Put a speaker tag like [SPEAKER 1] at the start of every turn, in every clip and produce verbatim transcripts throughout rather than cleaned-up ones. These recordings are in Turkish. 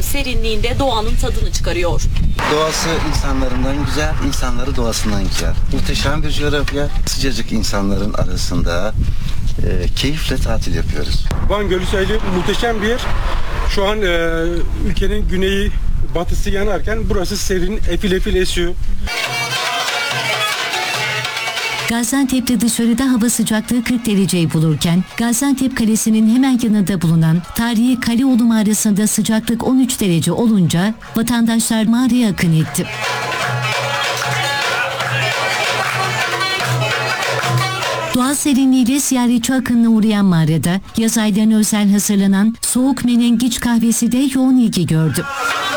[SPEAKER 1] serinliğinde doğanın tadını çıkarıyor.
[SPEAKER 2] Doğası insanlarından güzel, insanları doğasından güzel. Muhteşem bir coğrafya, sıcacık insanların arasında e, keyifle tatil yapıyoruz.
[SPEAKER 3] Van Gölü sahili muhteşem bir yer. Şu an e, ülkenin güneyi, batısı yanarken burası serin, efil efil esiyor.
[SPEAKER 4] Gaziantep'te dışarıda hava sıcaklığı kırk dereceyi bulurken Gaziantep Kalesi'nin hemen yanında bulunan tarihi Kaleoğlu mağarasında sıcaklık on üç derece olunca vatandaşlar mağaraya akın etti. Doğal serinliğiyle ziyaretçi akınına uğrayan mağarada yaz aylarına özel hazırlanan soğuk menengiç kahvesi de yoğun ilgi gördü.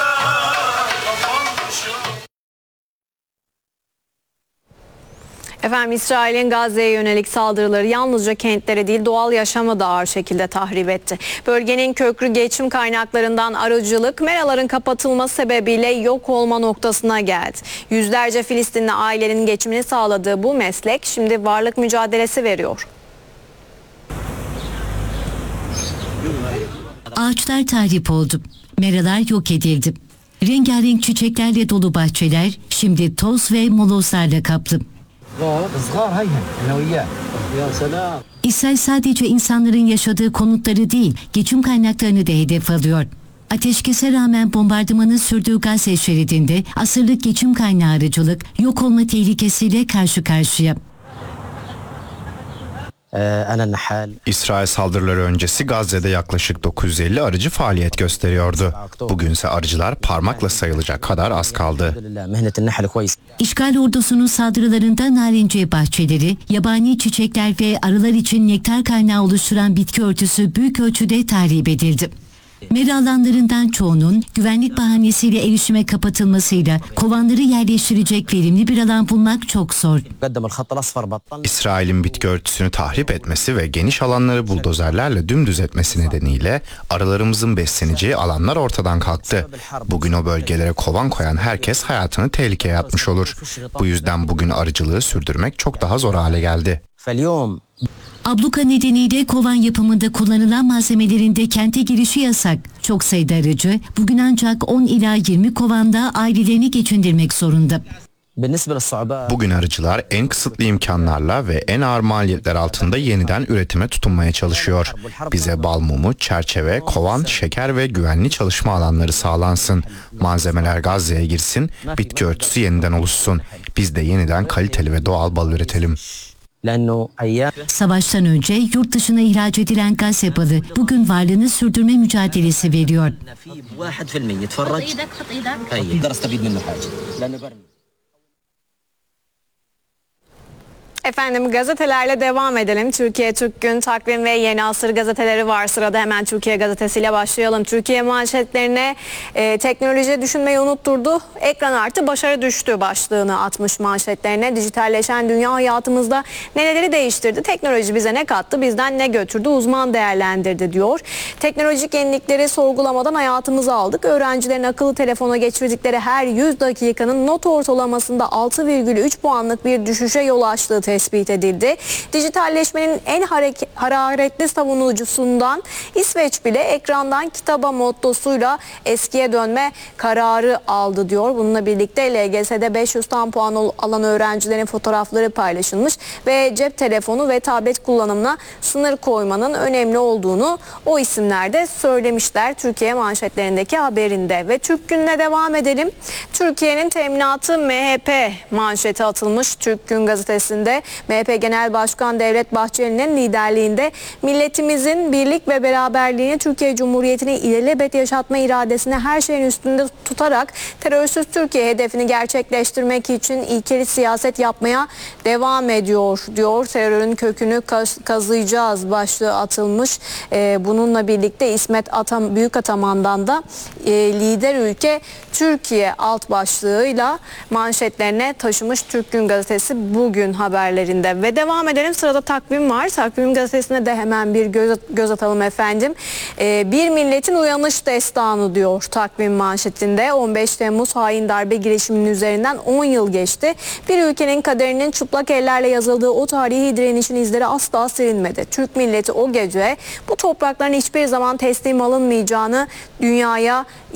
[SPEAKER 5] Efendim, İsrail'in Gazze'ye yönelik saldırıları yalnızca kentlere değil doğal yaşamı da ağır şekilde tahrip etti. Bölgenin köklü geçim kaynaklarından arıcılık meraların kapatılması sebebiyle yok olma noktasına geldi. Yüzlerce Filistinli ailenin geçimini sağladığı bu meslek şimdi varlık mücadelesi veriyor.
[SPEAKER 4] Ağaçlar tahrip oldu. Meralar yok edildi. Rengarenk çiçeklerle dolu bahçeler şimdi toz ve molozlarla kaplı. İsrail sadece insanların yaşadığı konutları değil, geçim kaynaklarını da hedef alıyor. Ateşkese rağmen bombardımanın sürdüğü Gazze şeridinde asırlık geçim kaynağı arıcılık yok olma tehlikesiyle karşı karşıya.
[SPEAKER 6] İsrail saldırıları öncesi Gazze'de yaklaşık dokuz yüz elli arıcı faaliyet gösteriyordu. Bugünse arıcılar parmakla sayılacak kadar az kaldı.
[SPEAKER 4] İşgal ordusunun saldırılarında narenciye bahçeleri, yabani çiçekler ve arılar için nektar kaynağı oluşturan bitki örtüsü büyük ölçüde tahrip edildi. Mera alanlarından çoğunun güvenlik bahanesiyle erişime kapatılmasıyla kovanları yerleştirecek verimli bir alan bulmak çok zor.
[SPEAKER 6] İsrail'in bitki örtüsünü tahrip etmesi ve geniş alanları buldozerlerle dümdüz etmesi nedeniyle arılarımızın besleneceği alanlar ortadan kalktı. Bugün o bölgelere kovan koyan herkes hayatını tehlikeye atmış olur. Bu yüzden bugün arıcılığı sürdürmek çok daha zor hale geldi.
[SPEAKER 4] Abluka nedeniyle kovan yapımında kullanılan malzemelerin de kente girişi yasak. Çok sayıda arıcı bugün ancak on ila yirmi kovanda ailelerini geçindirmek zorunda.
[SPEAKER 6] Bugün arıcılar en kısıtlı imkanlarla ve en ağır maliyetler altında yeniden üretime tutunmaya çalışıyor. Bize bal mumu, çerçeve, kovan, şeker ve güvenli çalışma alanları sağlansın. Malzemeler Gazze'ye girsin, bitki örtüsü yeniden oluşsun. Biz de yeniden kaliteli ve doğal bal üretelim.
[SPEAKER 4] Savaştan önce yurt dışına ihraç edilen Gazze balı bugün varlığını sürdürme mücadelesi veriyor.
[SPEAKER 5] Efendim, gazetelerle devam edelim. Türkiye Türk Gün, Takvim ve Yeni Asır gazeteleri var sırada. Hemen Türkiye gazetesiyle başlayalım. Türkiye manşetlerine e, teknoloji düşünmeyi unutturdu, ekran artı başarı düştü başlığını atmış manşetlerine. Dijitalleşen dünya hayatımızda neleri değiştirdi? Teknoloji bize ne kattı? Bizden ne götürdü? Uzman değerlendirdi diyor. Teknolojik yenilikleri sorgulamadan hayatımıza aldık. Öğrencilerin akıllı telefona geçirdikleri her yüz dakikanın not ortalamasında altı virgül üç puanlık bir düşüşe yol açtığı tespit edildi. Dijitalleşmenin en hareket, hararetli savunucusundan İsveç bile ekrandan kitaba mottosuyla eskiye dönme kararı aldı diyor. Bununla birlikte L G S'de beş yüz tam puan alan öğrencilerin fotoğrafları paylaşılmış ve cep telefonu ve tablet kullanımına sınır koymanın önemli olduğunu o isimler de söylemişler Türkiye manşetlerindeki haberinde. Ve Türk Günü'ne devam edelim. Türkiye'nin teminatı M H P manşeti atılmış Türk Gün gazetesinde. M H P Genel Başkan Devlet Bahçeli'nin liderliğinde milletimizin birlik ve beraberliğini, Türkiye Cumhuriyeti'ni ilelebet yaşatma iradesini her şeyin üstünde tutarak terörsüz Türkiye hedefini gerçekleştirmek için ilkeli siyaset yapmaya devam ediyor diyor. Terörün kökünü kaz kazıyacağız başlığı atılmış. Ee, bununla birlikte İsmet Atam, Büyükataman'dan da e, lider ülke Türkiye alt başlığıyla manşetlerine taşımış Türk Gün gazetesi bugün haberlerinde. Ve devam edelim, sırada takvim var. Takvim gazetesine de hemen bir göz, göz atalım efendim. Ee, bir milletin uyanış destanı diyor takvim manşetinde. on beş Temmuz hain darbe girişiminin üzerinden on yıl geçti. Bir ülkenin kaderinin çıplak ellerle yazıldığı o tarihi direnişin izleri asla silinmedi. Türk milleti o gece bu toprakların hiçbir zaman teslim alınmayacağını dünyaya